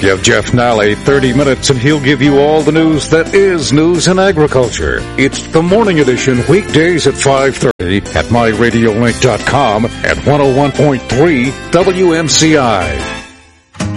Give Jeff Nally 30 minutes and he'll give you all the news that is news in agriculture. It's the morning edition, weekdays at 5:30 at myradiolink.com at 101.3 WMCI.